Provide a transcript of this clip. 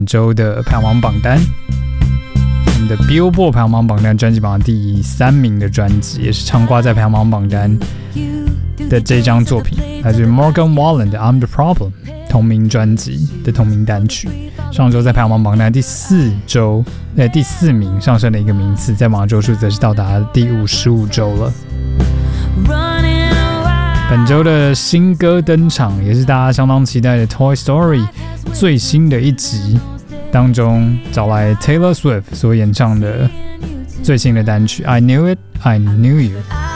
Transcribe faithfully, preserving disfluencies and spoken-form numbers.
周的排行榜榜单，我们的 Billboard 排行榜榜单专辑榜第三名的专辑，也是常挂在排行榜榜单的这张作品，来自 Morgan Wallen 的 I'm the Problem 同名专辑的同名单曲。上周在排行榜榜单第四周，呃第四名上升了一个名次，在榜周数则是到达第五十五周了。本周的新歌登场，也是大家相当期待的 Toy Story 最新的一集当中，找来 Taylor Swift 所演唱的最新的单曲 I Knew It, I Knew You。